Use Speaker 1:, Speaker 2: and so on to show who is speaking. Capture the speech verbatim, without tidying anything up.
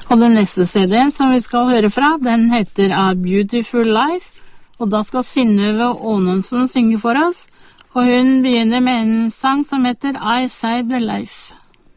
Speaker 1: Og den neste C D som vi skal høre fra, den heter A Beautiful Life, og da skal Synnøve Aanensen synge for oss, og hun begynner med en sang som heter I Saved a Life.